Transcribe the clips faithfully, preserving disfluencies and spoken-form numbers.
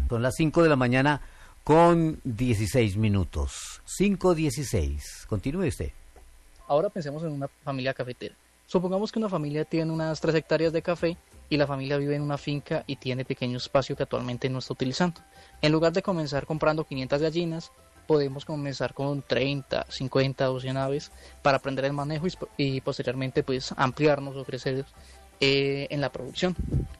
Son las cinco de la mañana con dieciséis minutos. cinco dieciséis. Continúe usted. Ahora pensemos en una familia cafetera. Supongamos que una familia tiene unas tres hectáreas de café y la familia vive en una finca y tiene pequeño espacio que actualmente no está utilizando. En lugar de comenzar comprando quinientas gallinas, podemos comenzar con treinta, cincuenta o cien aves para aprender el manejo y, y posteriormente pues ampliarnos o crecer eh, en la producción.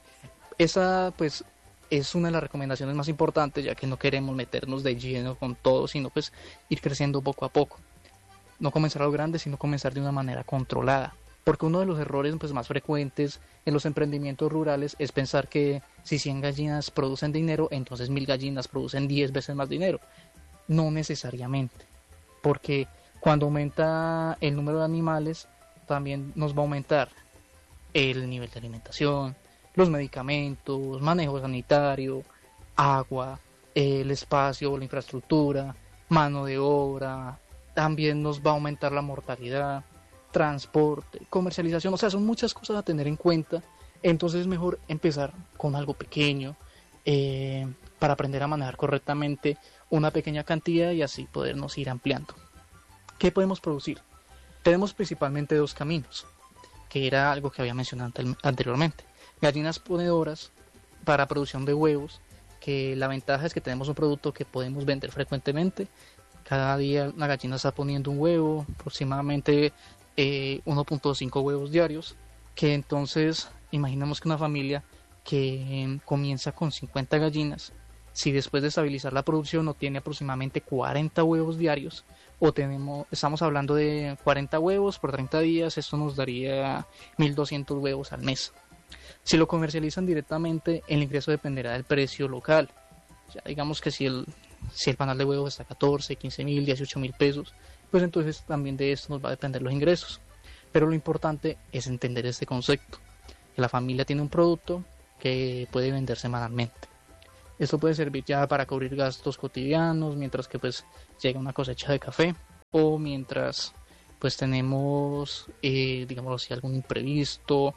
Esa pues es una de las recomendaciones más importantes, ya que no queremos meternos de lleno con todo, sino pues ir creciendo poco a poco. No comenzar a lo grande, sino comenzar de una manera controlada. Porque uno de los errores pues, más frecuentes en los emprendimientos rurales es pensar que si cien gallinas producen dinero, entonces mil gallinas producen diez veces más dinero. No necesariamente, porque cuando aumenta el número de animales, también nos va a aumentar el nivel de alimentación, los medicamentos, manejo sanitario, agua, el espacio, la infraestructura, mano de obra, también nos va a aumentar la mortalidad, transporte, comercialización, o sea, son muchas cosas a tener en cuenta. Entonces es mejor empezar con algo pequeño eh, para aprender a manejar correctamente una pequeña cantidad y así podernos ir ampliando. ¿Qué podemos producir? Tenemos principalmente dos caminos, que era algo que había mencionado anteriormente. Gallinas ponedoras para producción de huevos, que la ventaja es que tenemos un producto que podemos vender frecuentemente. Cada día la gallina está poniendo un huevo, aproximadamente eh, uno punto cinco huevos diarios, que entonces imaginemos que una familia que eh, comienza con cincuenta gallinas, si después de estabilizar la producción obtiene aproximadamente cuarenta huevos diarios, o tenemos, estamos hablando de cuarenta huevos por treinta días, esto nos daría mil doscientos huevos al mes. Si lo comercializan directamente, el ingreso dependerá del precio local. Ya digamos que si el, si el panal de huevos está a catorce, quince mil, dieciocho mil pesos, pues entonces también de esto nos va a depender los ingresos. Pero lo importante es entender este concepto, que la familia tiene un producto que puede vender semanalmente. Esto puede servir ya para cubrir gastos cotidianos, mientras que pues llega una cosecha de café, o mientras pues tenemos, eh, digámoslo así, algún imprevisto,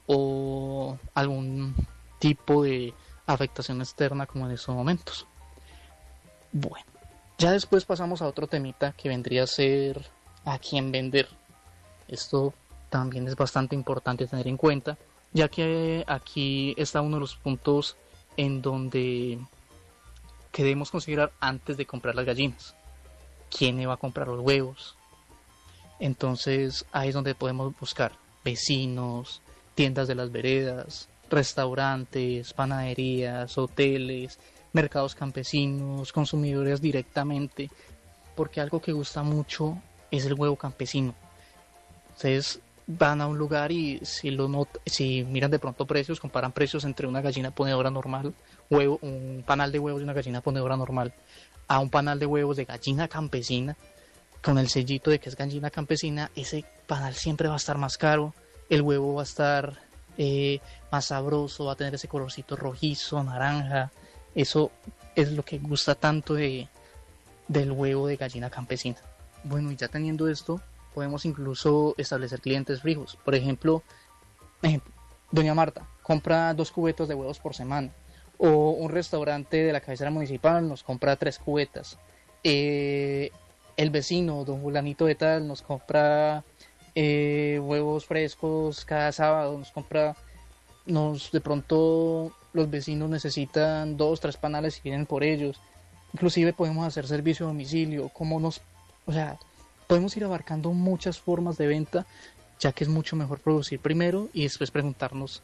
o algún tipo de afectación externa como en estos momentos. Bueno, ya después pasamos a otro temita que vendría a ser a quién vender. Esto también es bastante importante tener en cuenta, ya que aquí está uno de los puntos en donde queremos considerar antes de comprar las gallinas. ¿Quién va a comprar los huevos? Entonces ahí es donde podemos buscar vecinos, tiendas de las veredas, restaurantes, panaderías, hoteles, mercados campesinos, consumidores directamente, porque algo que gusta mucho es el huevo campesino. Ustedes van a un lugar y si lo not- si miran de pronto precios, comparan precios entre una gallina ponedora normal, huevo, un panal de huevos de una gallina ponedora normal, a un panal de huevos de gallina campesina, con el sellito de que es gallina campesina, ese panal siempre va a estar más caro. El huevo va a estar eh, más sabroso, va a tener ese colorcito rojizo, naranja. Eso es lo que gusta tanto de, del huevo de gallina campesina. Bueno, y ya teniendo esto, podemos incluso establecer clientes fijos. Por ejemplo, ejemplo, doña Marta compra dos cubetas de huevos por semana. O un restaurante de la cabecera municipal nos compra tres cubetas. Eh, el vecino, don Julanito de tal, nos compra Eh, huevos frescos cada sábado, nos compra, nos de pronto los vecinos necesitan dos, tres panales y vienen por ellos. Inclusive podemos hacer servicio a domicilio, como nos, o sea, podemos ir abarcando muchas formas de venta, ya que es mucho mejor producir primero y después preguntarnos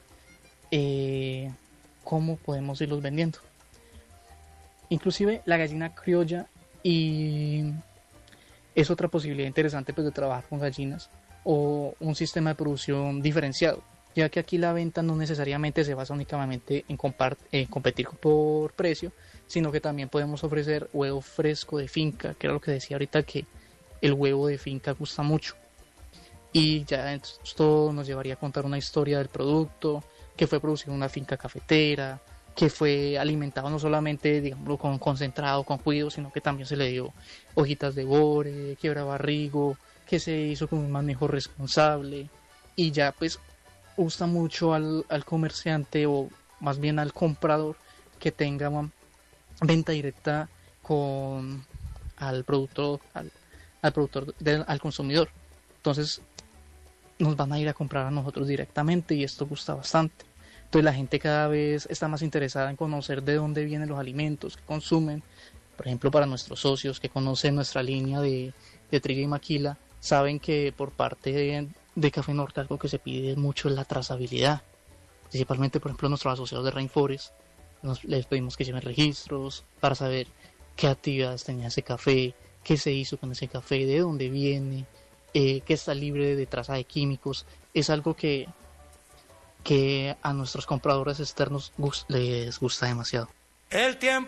eh, cómo podemos irlos vendiendo. Inclusive la gallina criolla y es otra posibilidad interesante pues de trabajar con gallinas, o un sistema de producción diferenciado, ya que aquí la venta no necesariamente se basa únicamente en, compar- en competir por precio, sino que también podemos ofrecer huevo fresco de finca, que era lo que decía ahorita, que el huevo de finca gusta mucho. Y ya esto nos llevaría a contar una historia del producto, que fue producido en una finca cafetera, que fue alimentado no solamente, digámoslo, con concentrado, con cuidado, sino que también se le dio hojitas de bore, quiebra barrigo, que se hizo con un manejo responsable, y ya pues gusta mucho al, al comerciante, o más bien al comprador, que tenga venta directa con al productor, al, al productor de, al consumidor. Entonces nos van a ir a comprar a nosotros directamente y esto gusta bastante. Entonces la gente cada vez está más interesada en conocer de dónde vienen los alimentos que consumen. Por ejemplo, para nuestros socios que conocen nuestra línea de, de trigo y maquila, saben que por parte de, de Café Norte algo que se pide mucho es la trazabilidad. Principalmente, por ejemplo, nuestros asociados de Rainforest, nos, les pedimos que lleven registros para saber qué actividades tenía ese café, qué se hizo con ese café, de dónde viene, eh, que está libre de traza de químicos. Es algo que, que a nuestros compradores externos gust- les gusta demasiado. El tiempo